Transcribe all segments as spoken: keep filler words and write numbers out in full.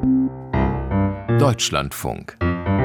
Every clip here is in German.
Deutschlandfunk.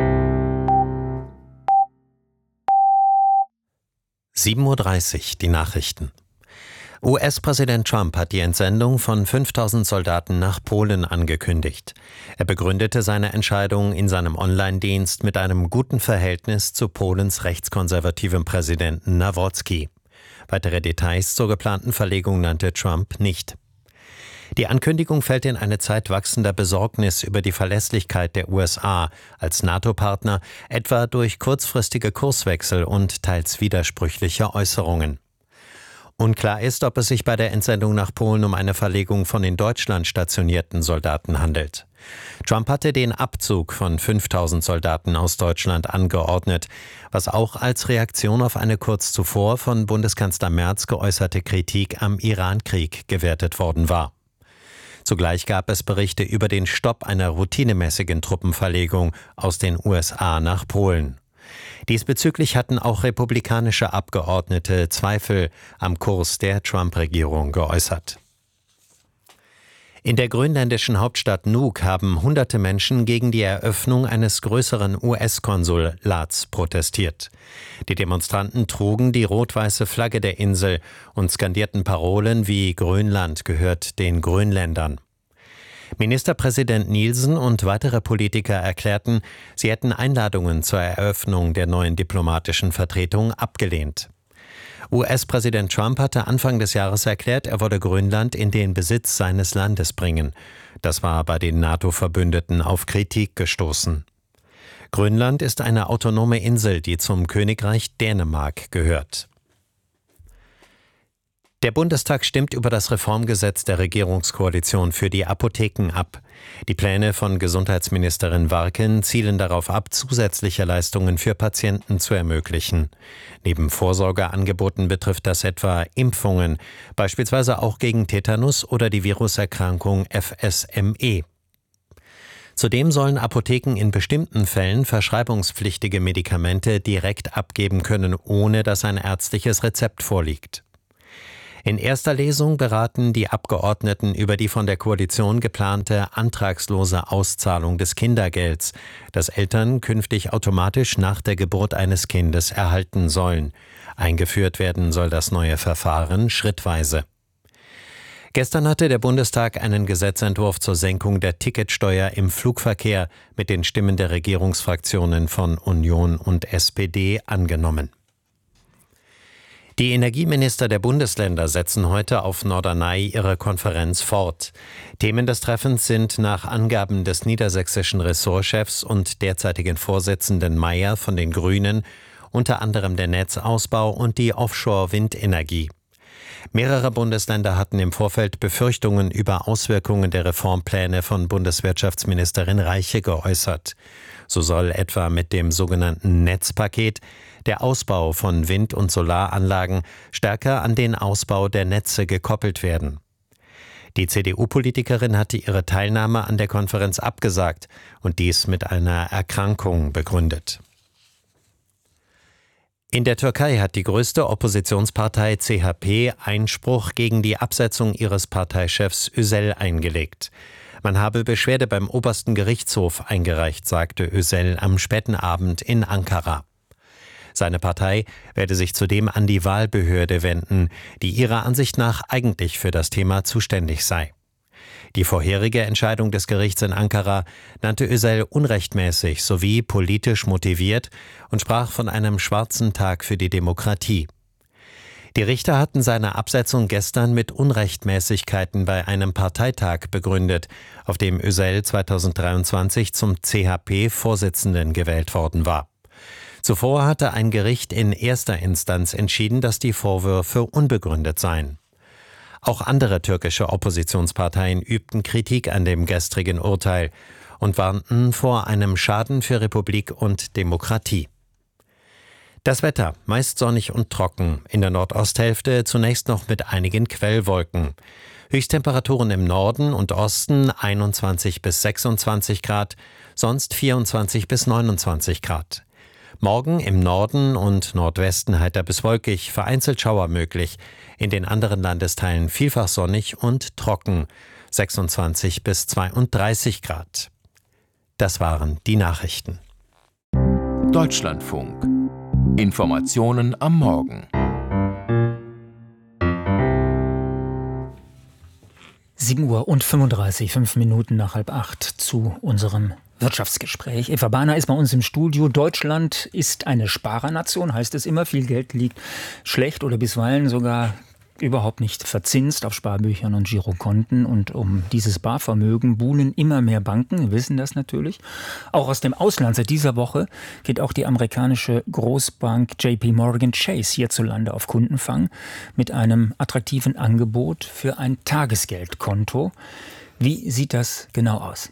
sieben Uhr dreißig, die Nachrichten. U S-Präsident Trump hat die Entsendung von fünftausend Soldaten nach Polen angekündigt. Er begründete seine Entscheidung in seinem Online-Dienst mit einem guten Verhältnis zu Polens rechtskonservativem Präsidenten Nawrocki. Weitere Details zur geplanten Verlegung nannte Trump nicht. Die Ankündigung fällt in eine Zeit wachsender Besorgnis über die Verlässlichkeit der U S A als NATO-Partner, etwa durch kurzfristige Kurswechsel und teils widersprüchliche Äußerungen. Unklar ist, ob es sich bei der Entsendung nach Polen um eine Verlegung von in Deutschland stationierten Soldaten handelt. Trump hatte den Abzug von fünftausend Soldaten aus Deutschland angeordnet, was auch als Reaktion auf eine kurz zuvor von Bundeskanzler Merz geäußerte Kritik am Iran-Krieg gewertet worden war. Zugleich gab es Berichte über den Stopp einer routinemäßigen Truppenverlegung aus den U S A nach Polen. Diesbezüglich hatten auch republikanische Abgeordnete Zweifel am Kurs der Trump-Regierung geäußert. In der grönländischen Hauptstadt Nuuk haben hunderte Menschen gegen die Eröffnung eines größeren U S-Konsulats protestiert. Die Demonstranten trugen die rot-weiße Flagge der Insel und skandierten Parolen wie »Grönland gehört den Grönländern«. Ministerpräsident Nielsen und weitere Politiker erklärten, sie hätten Einladungen zur Eröffnung der neuen diplomatischen Vertretung abgelehnt. U S-Präsident Trump hatte Anfang des Jahres erklärt, er wolle Grönland in den Besitz seines Landes bringen. Das war bei den NATO-Verbündeten auf Kritik gestoßen. Grönland ist eine autonome Insel, die zum Königreich Dänemark gehört. Der Bundestag stimmt über das Reformgesetz der Regierungskoalition für die Apotheken ab. Die Pläne von Gesundheitsministerin Warken zielen darauf ab, zusätzliche Leistungen für Patienten zu ermöglichen. Neben Vorsorgeangeboten betrifft das etwa Impfungen, beispielsweise auch gegen Tetanus oder die Viruserkrankung F S M E. Zudem sollen Apotheken in bestimmten Fällen verschreibungspflichtige Medikamente direkt abgeben können, ohne dass ein ärztliches Rezept vorliegt. In erster Lesung beraten die Abgeordneten über die von der Koalition geplante antragslose Auszahlung des Kindergelds, das Eltern künftig automatisch nach der Geburt eines Kindes erhalten sollen. Eingeführt werden soll das neue Verfahren schrittweise. Gestern hatte der Bundestag einen Gesetzentwurf zur Senkung der Ticketsteuer im Flugverkehr mit den Stimmen der Regierungsfraktionen von Union und S P D angenommen. Die Energieminister der Bundesländer setzen heute auf Norderney ihre Konferenz fort. Themen des Treffens sind nach Angaben des niedersächsischen Ressortchefs und derzeitigen Vorsitzenden Mayer von den Grünen unter anderem der Netzausbau und die Offshore-Windenergie. Mehrere Bundesländer hatten im Vorfeld Befürchtungen über Auswirkungen der Reformpläne von Bundeswirtschaftsministerin Reiche geäußert. So soll etwa mit dem sogenannten Netzpaket der Ausbau von Wind- und Solaranlagen stärker an den Ausbau der Netze gekoppelt werden. Die C D U-Politikerin hatte ihre Teilnahme an der Konferenz abgesagt und dies mit einer Erkrankung begründet. In der Türkei hat die größte Oppositionspartei C H P Einspruch gegen die Absetzung ihres Parteichefs Özel eingelegt. Man habe Beschwerde beim obersten Gerichtshof eingereicht, sagte Özel am späten Abend in Ankara. Seine Partei werde sich zudem an die Wahlbehörde wenden, die ihrer Ansicht nach eigentlich für das Thema zuständig sei. Die vorherige Entscheidung des Gerichts in Ankara nannte Özel unrechtmäßig sowie politisch motiviert und sprach von einem schwarzen Tag für die Demokratie. Die Richter hatten seine Absetzung gestern mit Unrechtmäßigkeiten bei einem Parteitag begründet, auf dem Özel zweitausenddreiundzwanzig zum C H P-Vorsitzenden gewählt worden war. Zuvor hatte ein Gericht in erster Instanz entschieden, dass die Vorwürfe unbegründet seien. Auch andere türkische Oppositionsparteien übten Kritik an dem gestrigen Urteil und warnten vor einem Schaden für Republik und Demokratie. Das Wetter, meist sonnig und trocken, in der Nordosthälfte zunächst noch mit einigen Quellwolken. Höchsttemperaturen im Norden und Osten einundzwanzig bis sechsundzwanzig Grad, sonst vierundzwanzig bis neunundzwanzig Grad. Morgen im Norden und Nordwesten heiter bis wolkig, vereinzelt Schauer möglich. In den anderen Landesteilen vielfach sonnig und trocken. sechsundzwanzig bis zweiunddreißig Grad. Das waren die Nachrichten. Deutschlandfunk. Informationen am Morgen. sieben Uhr und fünfunddreißig, fünf Minuten nach halb acht zu unserem Wirtschaftsgespräch. Eva Bahner ist bei uns im Studio. Deutschland ist eine Sparernation, heißt es immer. Viel Geld liegt schlecht oder bisweilen sogar überhaupt nicht verzinst auf Sparbüchern und Girokonten. Und um dieses Barvermögen buhlen immer mehr Banken, wir wissen das natürlich. Auch aus dem Ausland. Seit dieser Woche geht auch die amerikanische Großbank J P Morgan Chase hierzulande auf Kundenfang mit einem attraktiven Angebot für ein Tagesgeldkonto. Wie sieht das genau aus?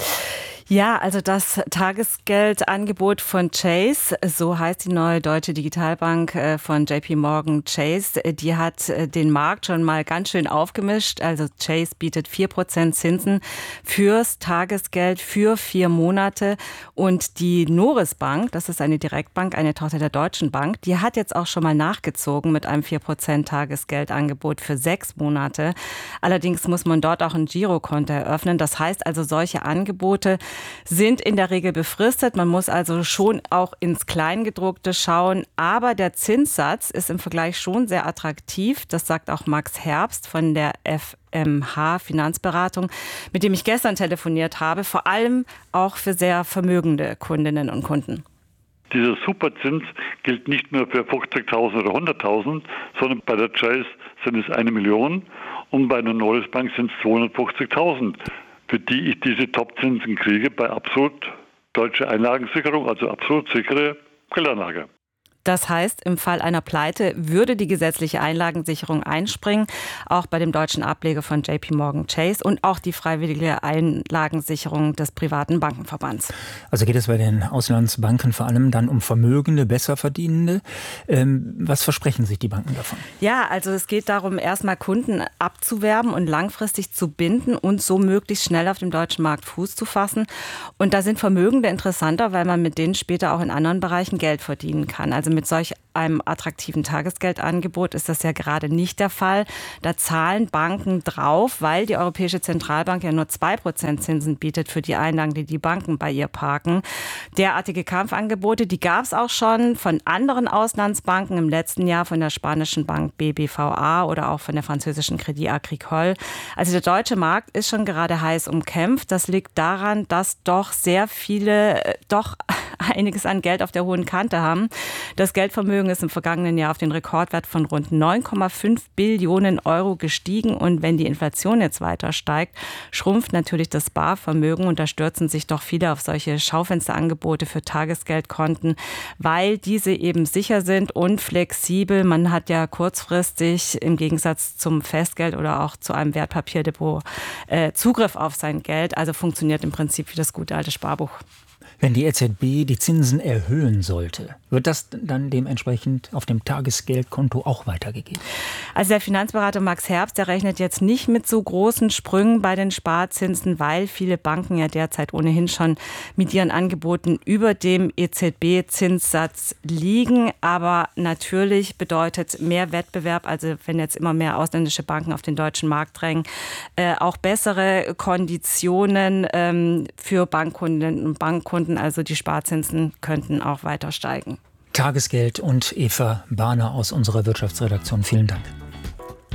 Ja, also das Tagesgeldangebot von Chase, so heißt die neue deutsche Digitalbank von J P Morgan Chase, die hat den Markt schon mal ganz schön aufgemischt. Also Chase bietet vier Prozent Zinsen fürs Tagesgeld für vier Monate. Und die Noris Bank, das ist eine Direktbank, eine Tochter der Deutschen Bank, die hat jetzt auch schon mal nachgezogen mit einem vier Prozent Tagesgeldangebot für sechs Monate. Allerdings muss man dort auch ein Girokonto eröffnen. Das heißt also, solche Angebote sind in der Regel befristet. Man muss also schon auch ins Kleingedruckte schauen. Aber der Zinssatz ist im Vergleich schon sehr attraktiv. Das sagt auch Max Herbst von der F M H Finanzberatung, mit dem ich gestern telefoniert habe. Vor allem auch für sehr vermögende Kundinnen und Kunden. Dieser Superzins gilt nicht nur für fünfzigtausend oder hunderttausend, sondern bei der Chase sind es eine Million und bei der Noris Bank sind es zweihundertfünfzigtausend. Für die ich diese Topzinsen kriege bei absolut deutscher Einlagensicherung, also absolut sichere Geldanlage. Das heißt, im Fall einer Pleite würde die gesetzliche Einlagensicherung einspringen, auch bei dem deutschen Ableger von J P Morgan Chase und auch die freiwillige Einlagensicherung des privaten Bankenverbands. Also geht es bei den Auslandsbanken vor allem dann um Vermögende, Besserverdienende. Ähm, was versprechen sich die Banken davon? Ja, also es geht darum, erstmal Kunden abzuwerben und langfristig zu binden und so möglichst schnell auf dem deutschen Markt Fuß zu fassen. Und da sind Vermögende interessanter, weil man mit denen später auch in anderen Bereichen Geld verdienen kann. Also mit solch einem attraktiven Tagesgeldangebot ist das ja gerade nicht der Fall. Da zahlen Banken drauf, weil die Europäische Zentralbank ja nur zwei Prozent Zinsen bietet für die Einlagen, die die Banken bei ihr parken. Derartige Kampfangebote, die gab es auch schon von anderen Auslandsbanken im letzten Jahr, von der spanischen Bank B B V A oder auch von der französischen Crédit Agricole. Also der deutsche Markt ist schon gerade heiß umkämpft. Das liegt daran, dass doch sehr viele doch einiges an Geld auf der hohen Kante haben. Das Geldvermögen ist im vergangenen Jahr auf den Rekordwert von rund neun Komma fünf Billionen Euro gestiegen. Und wenn die Inflation jetzt weiter steigt, schrumpft natürlich das Barvermögen. Und da stürzen sich doch viele auf solche Schaufensterangebote für Tagesgeldkonten, weil diese eben sicher sind und flexibel. Man hat ja kurzfristig im Gegensatz zum Festgeld oder auch zu einem Wertpapierdepot äh, Zugriff auf sein Geld. Also funktioniert im Prinzip wie das gute alte Sparbuch. Wenn die E Z B die Zinsen erhöhen sollte, wird das dann dementsprechend auf dem Tagesgeldkonto auch weitergegeben? Also der Finanzberater Max Herbst, der rechnet jetzt nicht mit so großen Sprüngen bei den Sparzinsen, weil viele Banken ja derzeit ohnehin schon mit ihren Angeboten über dem E Z B-Zinssatz liegen. Aber natürlich bedeutet mehr Wettbewerb, also wenn jetzt immer mehr ausländische Banken auf den deutschen Markt drängen, äh, auch bessere Konditionen ähm, für Bankkundinnen und Bankkunden. Also die Sparzinsen könnten auch weiter steigen. Tagesgeld und Eva Bahner aus unserer Wirtschaftsredaktion. Vielen Dank.